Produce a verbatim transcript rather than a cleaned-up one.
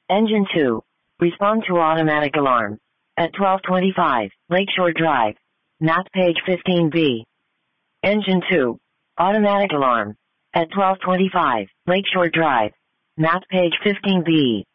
Engine two. Respond to automatic alarm. At twelve twenty-five, Lakeshore Drive. Map page fifteen B. Engine two. Automatic alarm. At twelve twenty-five, Lakeshore Drive. Map page fifteen B.